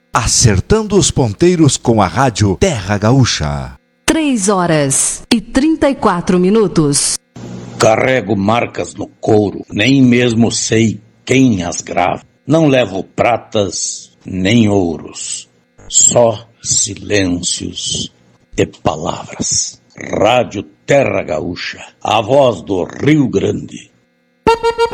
Acertando os ponteiros com a rádio Terra Gaúcha. 3h34. Carrego marcas no couro, nem mesmo sei quem as grava. Não levo pratas nem ouros, só silêncios e palavras. Rádio Terra Gaúcha, a voz do Rio Grande.